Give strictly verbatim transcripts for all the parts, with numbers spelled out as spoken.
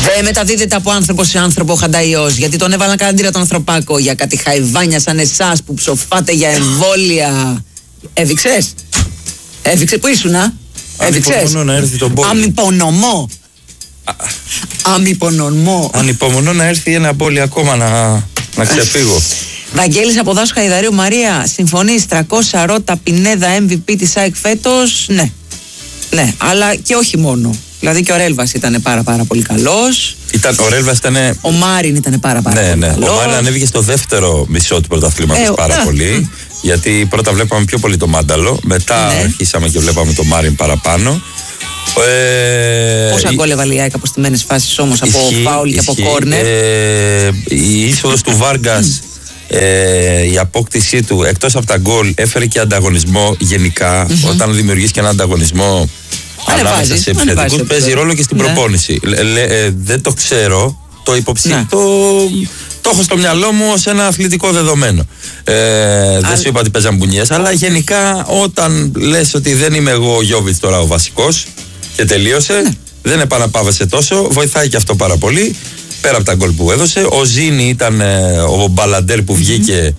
Δεν μεταδίδεται από άνθρωπο σε άνθρωπο χανταϊός. Γιατί τον έβαλαν καραντίνα τον ανθρωπάκο για κάτι χαϊβάνια σαν εσάς που ψοφάτε για εμβόλια. Έδειξες. Έδειξε που ήσουνα. Έδειξες. Ανυπομονώ να έρθει τον πόλεμο. Αμυπονομώ. Αμυπονομώ. Ανυπομονώ να έρθει ένα πόλη ακόμα να, να ξεφύγω. Βαγγέλης από Δάσου Χαϊδαρίου. Μαρία, συμφωνείς τριακόσια Ρώτα Πινέδα εμ βι πι της ΑΕΚ φέτος? Ναι. Ναι, αλλά και όχι μόνο. Δηλαδή και ο Ρέλβας ήταν πάρα πάρα πολύ καλός. Ήταν, ο Ρέλβας ήταν. Ο Μάριν ήταν πάρα πάρα ναι, πολύ ναι. καλός. Ο Μάριν ανέβηκε στο δεύτερο μισό του πρωταθλήματος ε, πάρα ε, πολύ. Ε. Γιατί πρώτα βλέπαμε πιο πολύ το Μάνταλο. Μετά ναι. αρχίσαμε και βλέπαμε το Μάριν παραπάνω. Ε, Πόσα γκολ έβαλε η ΑΕΚ από στημένες φάσεις όμως, από φάουλ και από κόρνερ. Ε, η είσοδος του Βάργκας, ε, η απόκτησή του εκτός από τα γκολ έφερε και ανταγωνισμό γενικά. Mm-hmm. Όταν δημιουργείς και έναν ανταγωνισμό ανάμεσα σε επιθετικούς, παίζει ρόλο και στην ναι. προπόνηση. Λε, ε, δεν το ξέρω, το υποψήφιο. Ναι. Το, το έχω στο μυαλό μου ως ένα αθλητικό δεδομένο. Ε, Α, δεν σου είπα ότι παίζαν μπουνιές, αλλά γενικά όταν λες ότι δεν είμαι εγώ ο Γιώβιτς τώρα ο βασικός και τελείωσε, ναι. δεν επαναπάβεσαι τόσο, βοηθάει και αυτό πάρα πολύ. Πέρα από τα γκολ που έδωσε, ο Ζήνη ήταν ε, ο Μπαλαντέρ που βγήκε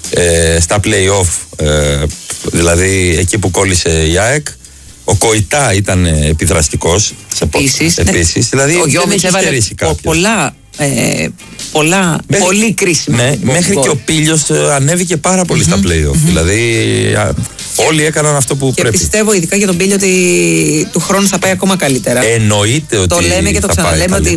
ε, στα play-off, ε, δηλαδή εκεί που κόλλησε η ΑΕΚ. Ο Κοϊτά ήταν ε, επιδραστικός επίσης, ναι. επίσης. Δηλαδή ο Γιώβιτς έβαλε πολλά, ε, πολλά μέχρι, πολύ κρίσιμα. Ναι, μέχρι και ο Πίλιος ε, ανέβηκε πάρα πολύ mm-hmm. στα play-off. Mm-hmm. Δηλαδή α, όλοι έκαναν αυτό που και πρέπει. Και πιστεύω ειδικά για τον Πίλιο ότι του χρόνου θα πάει ακόμα καλύτερα. Εννοείται ότι το λέμε και το ξαναλέμε ότι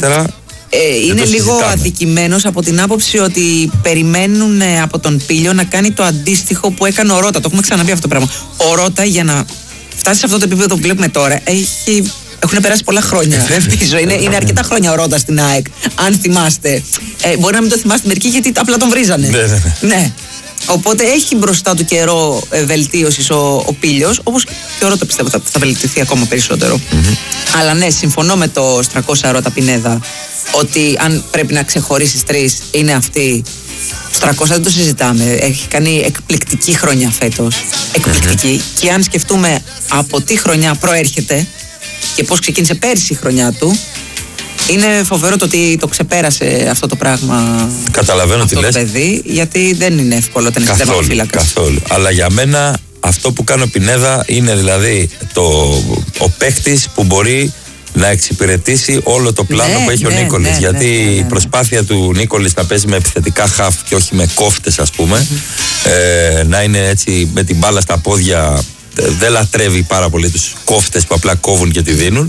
Ε, είναι λίγο αδικημένος από την άποψη ότι περιμένουν ε, από τον Πίλιο να κάνει το αντίστοιχο που έκανε ο Ρώτα. Το έχουμε ξαναπεί αυτό το πράγμα. Ο Ρώτα για να φτάσει σε αυτό το επίπεδο που βλέπουμε τώρα έχει, έχουν περάσει πολλά χρόνια πίσω. είναι, είναι αρκετά χρόνια ο Ρώτα στην ΑΕΚ. Αν θυμάστε. Ε, μπορεί να μην το θυμάστε μερικοί γιατί απλά τον βρίζανε. Ναι, ναι. ναι. Οπότε έχει μπροστά του καιρό ε, βελτίωσης ο, ο Πίλιος, όπως και ο Ρώτα πιστεύω θα, θα βελτιωθεί ακόμα περισσότερο. Mm-hmm. Αλλά ναι, συμφωνώ με το τριακόσια Ρώτα Πινέδα ότι αν πρέπει να ξεχωρίσεις τρεις είναι αυτή. Στους τριακόσια δεν το συζητάμε. Έχει κάνει εκπληκτική χρονιά φέτος. Εκπληκτική. Mm-hmm. Και αν σκεφτούμε από τι χρονιά προέρχεται και πώς ξεκίνησε πέρσι η χρονιά του, είναι φοβερό το ότι το ξεπέρασε αυτό το πράγμα. Καταλαβαίνω αυτό τι το λες. παιδί, γιατί δεν είναι εύκολο όταν είσαι τερματοφύλακας. Καθόλου. Αλλά για μένα αυτό που κάνει ο Πινέδα είναι δηλαδή το, ο παίχτης που μπορεί να εξυπηρετήσει όλο το πλάνο ναι, που έχει ναι, ο Νίκολης. Ναι, γιατί ναι, ναι, ναι, ναι. η προσπάθεια του Νίκολης να παίζει με επιθετικά χαφ και όχι με κόφτες, ας πούμε, mm-hmm. ε, να είναι έτσι με την μπάλα στα πόδια. Δεν λατρεύει πάρα πολύ τους κόφτες που απλά κόβουν και τη δίνουν.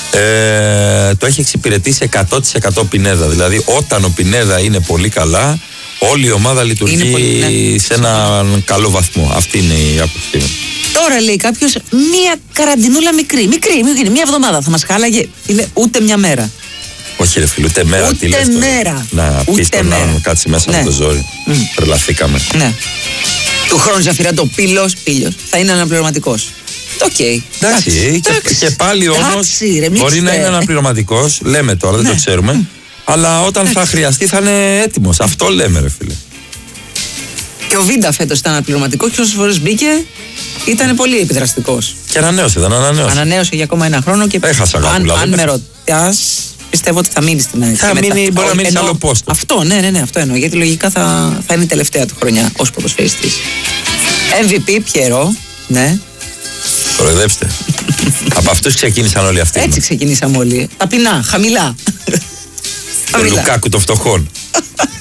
Ε, το έχει εξυπηρετήσει εκατό τοις εκατό Πινέδα. Δηλαδή όταν ο Πινέδα είναι πολύ καλά, όλη η ομάδα λειτουργεί πολύ, ναι. σε έναν καλό βαθμό. Αυτή είναι η άποψή μου. Τώρα λέει κάποιος, μία καραντινούλα μικρή, μικρή, μικρή, μία εβδομάδα θα μας χάλαγε. Είναι ούτε μια μέρα. Όχι ρε φίλε, ούτε μέρα. Ούτε τι λες μέρα. Να πεις τον να κάτσει μέσα ναι. με το ζόρι. Mm. Τρελαθήκαμε. Ναι. Του χρόνου Ζαφυρά το Πίλος, Πίλιος, θα είναι αναπληρωματικός. Οκ. Okay. Εντάξει, και, και πάλι όμως μπορεί να είναι αναπληρωματικός, λέμε τώρα, δεν ναι. το ξέρουμε. Mm. Αλλά όταν θα χρειαστεί θα είναι έτοιμος. Αυτό λέμε ρε φίλε. Και ο Βίντα φέτος ήταν αναπληρωματικός και όσες φορές μπήκε ήταν πολύ επιδραστικός. Και ανανέωσε, δεν ανανέωσε. Ανανέωσε για ακόμα ένα χρόνο και έχασα αν, αν με ρωτάς, πιστεύω ότι θα μείνει στην ΑΕΚ. Θα μείνει, μπορεί να μείνει σε άλλο πόστο. Αυτό, ναι, ναι, ναι, αυτό εννοώ. Γιατί λογικά θα, θα είναι η τελευταία του χρονιά ως ποδοσφαιριστής. εμ βι πι, Πιερό, ναι. Κοροϊδέψτε. Από αυτούς ξεκίνησαν όλοι αυτοί. Έτσι ξεκινήσαμε όλοι. Ταπεινά, χαμηλά. Το Λουκάκου των φτωχών.